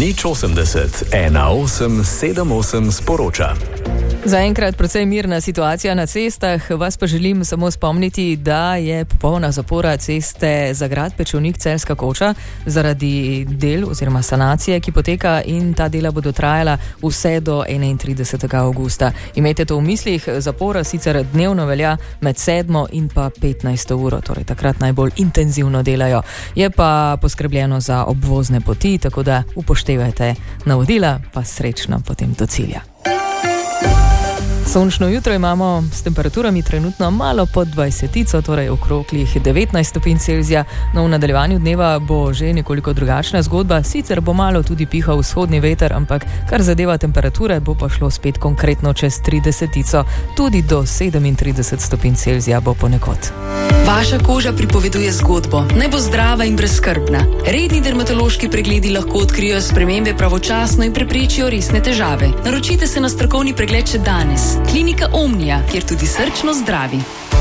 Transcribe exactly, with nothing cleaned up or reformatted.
Nič osemdeset, ena osem sedem osem sporoča. Zaenkrat precej mirna situacija na cestah, vas pa želim samo spomniti, da je popolna zapora ceste Zagrad-Pečovnik-Celjska Koča zaradi del oziroma sanacije, ki poteka, in ta dela bodo trajala vse do enaintridesetega avgusta. Imejte to v mislih, zapora sicer dnevno velja med sedmo in pa petnajsto uro, torej takrat najbolj intenzivno delajo. Je pa poskrbljeno za obvozne poti, tako da upoštevajte navodila, pa srečno potem do cilja. Sončno jutro imamo s temperaturami trenutno malo pod dvajsetico, torej okroglih devetnajst stopinj Celzija. No, v nadaljevanju dneva bo že nekoliko drugačna zgodba, sicer bo malo tudi pihal vzhodni veter, ampak kar zadeva temperature, bo pa šlo spet konkretno čez tridesetico, tudi do sedemintrideset stopinj Celzija bo ponekod. Vaša koža pripoveduje zgodbo, naj bo zdrava in brezskrbna. Redni dermatološki pregledi lahko odkrijo spremembe pravočasno in preprečijo resne težave. Naročite se na strokovni pregled še danes. Klinika Omnia, kjer tudi srčno zdravi.